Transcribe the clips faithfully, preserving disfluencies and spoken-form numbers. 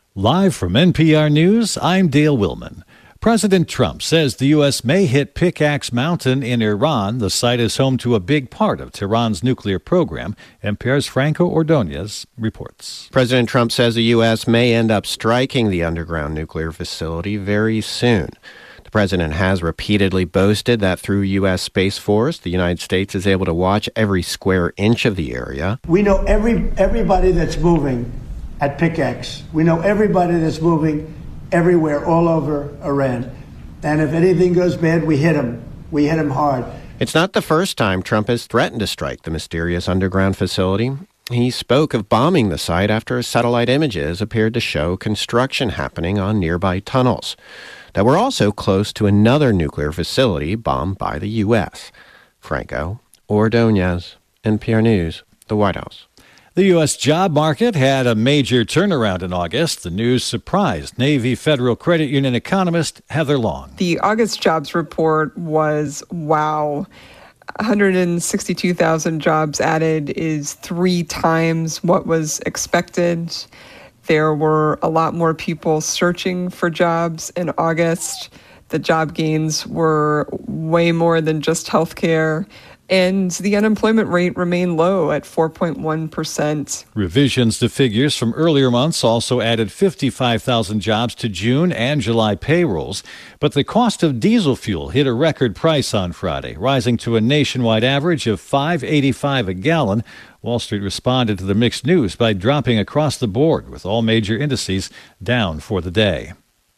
Live from N P R News, I'm Dale Willman. President Trump says the U S may hit Pickaxe Mountain in Iran. The site is home to a big part of Tehran's nuclear program. N P R's Franco Ordonez reports. President Trump says the U S may end up striking the underground nuclear facility very soon. The president has repeatedly boasted that through U S Space Force, the United States is able to watch every square inch of the area. We know every everybody that's moving at Pickaxe. We know everybody that's moving everywhere, all over Iran. And if anything goes bad, we hit them. We hit them hard. It's not the first time Trump has threatened to strike the mysterious underground facility. He spoke of bombing the site after satellite images appeared to show construction happening on nearby tunnels that were also close to another nuclear facility bombed by the U S. Franco Ordonez, N P R News, the White House. The U S job market had a major turnaround in August. The news surprised Navy Federal Credit Union economist Heather Long. The August jobs report was wow. one hundred sixty-two thousand jobs added is three times what was expected. There were a lot more people searching for jobs in August. The job gains were way more than just healthcare. And the unemployment rate remained low at four point one percent. Revisions to figures from earlier months also added fifty-five thousand jobs to June and July payrolls. But the cost of diesel fuel hit a record price on Friday, rising to a nationwide average of five dollars and eighty-five cents a gallon. Wall Street responded to the mixed news by dropping across the board, with all major indices down for the day.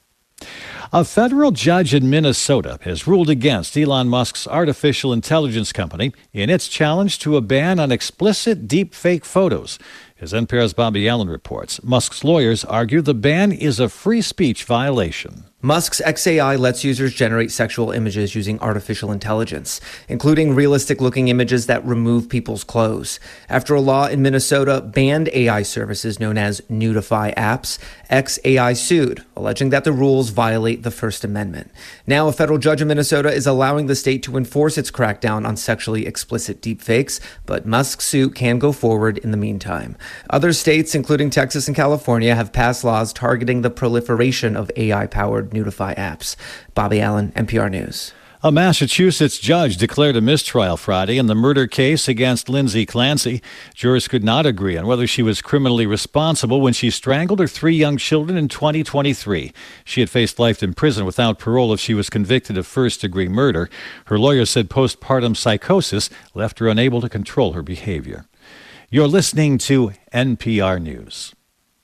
A federal judge in Minnesota has ruled against Elon Musk's artificial intelligence company in its challenge to a ban on explicit deepfake photos. As N P R's Bobby Allen reports, Musk's lawyers argue the ban is a free speech violation. Musk's X A I lets users generate sexual images using artificial intelligence, including realistic-looking images that remove people's clothes. After a law in Minnesota banned A I services known as Nudify apps, X A I sued, alleging that the rules violate the First Amendment. Now, a federal judge in Minnesota is allowing the state to enforce its crackdown on sexually explicit deepfakes, but Musk's suit can go forward in the meantime. Other states, including Texas and California, have passed laws targeting the proliferation of A I-powered Nudify apps. Bobby Allen, N P R News. A Massachusetts judge declared a mistrial Friday in the murder case against Lindsay Clancy. Jurors could not agree on whether she was criminally responsible when she strangled her three young children in twenty twenty-three. She had faced life in prison without parole if she was convicted of first-degree murder. Her lawyer said postpartum psychosis left her unable to control her behavior. You're listening to N P R News.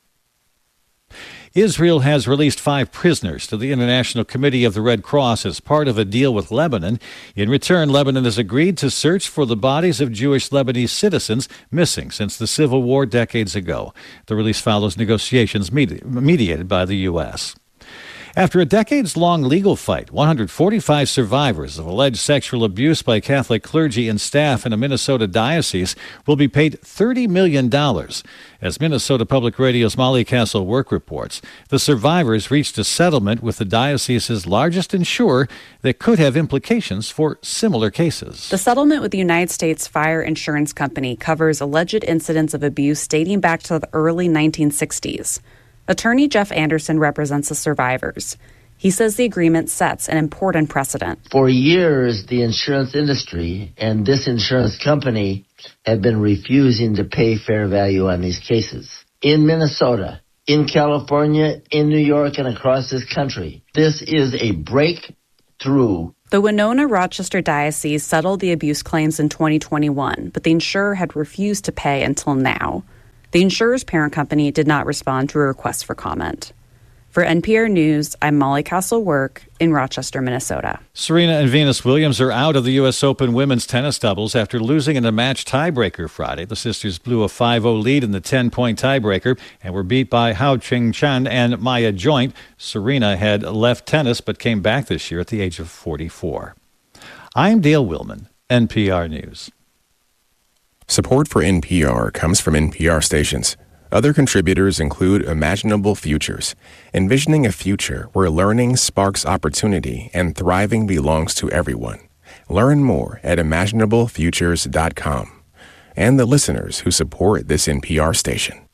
Israel has released five prisoners to the International Committee of the Red Cross as part of a deal with Lebanon. In return, Lebanon has agreed to search for the bodies of Jewish Lebanese citizens missing since the civil war decades ago. The release follows negotiations medi- mediated by the U S After a decades-long legal fight, one hundred forty-five survivors of alleged sexual abuse by Catholic clergy and staff in a Minnesota diocese will be paid thirty million dollars. As Minnesota Public Radio's Molly Castle Work reports, the survivors reached a settlement with the diocese's largest insurer that could have implications for similar cases. The settlement with the United States Fire Insurance Company covers alleged incidents of abuse dating back to the early nineteen sixties. Attorney Jeff Anderson represents the survivors. He says the agreement sets an important precedent. For years, the insurance industry and this insurance company have been refusing to pay fair value on these cases. In Minnesota, in California, in New York, and across this country, this is a breakthrough. The Winona-Rochester Diocese settled the abuse claims in twenty twenty-one, but the insurer had refused to pay until now. The insurer's parent company did not respond to a request for comment. For N P R News, I'm Molly Castle-Work in Rochester, Minnesota. Serena and Venus Williams are out of the U S Open women's tennis doubles after losing in a match tiebreaker Friday. The sisters blew a five oh lead in the ten-point tiebreaker and were beat by Hao Qingchen and Maya Joint. Serena had left tennis but came back this year at the age of forty-four. I'm Dale Willman, N P R News. Support for N P R comes from N P R stations. Other contributors include Imaginable Futures, envisioning a future where learning sparks opportunity and thriving belongs to everyone. Learn more at imaginable futures dot com. And the listeners who support this N P R station.